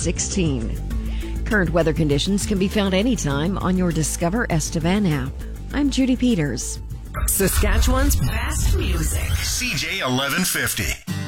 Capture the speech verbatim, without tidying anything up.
sixteen. Current weather conditions can be found anytime on your Discover Estevan app. I'm Judy Peters. Saskatchewan's best music. C J eleven fifty.